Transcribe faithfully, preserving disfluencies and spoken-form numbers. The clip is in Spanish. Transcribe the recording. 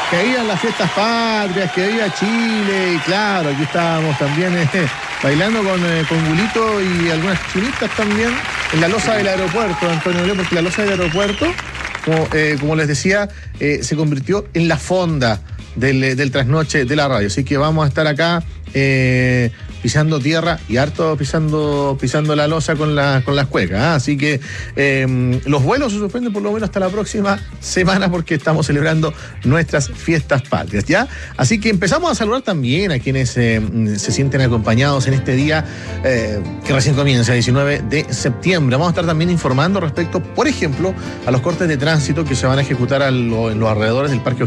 que vivan las fiestas patrias, que viva Chile, y claro, aquí estábamos también eh, bailando con, eh, con Gulito y algunas chinitas también en la loza del aeropuerto, Antonio Leo, porque la loza del aeropuerto, como, eh, como les decía, eh, se convirtió en la fonda del, del trasnoche de la radio, así que vamos a estar acá eh, pisando tierra y harto pisando pisando la losa con, la, con las cuecas, ¿eh? Así que eh, los vuelos se suspenden por lo menos hasta la próxima semana porque estamos celebrando nuestras fiestas patrias, ¿ya? Así que empezamos a saludar también a quienes eh, se sienten acompañados en este día eh, que recién comienza, diecinueve de septiembre. Vamos a estar también informando respecto, por ejemplo, a los cortes de tránsito que se van a ejecutar a lo, en los alrededores del Parque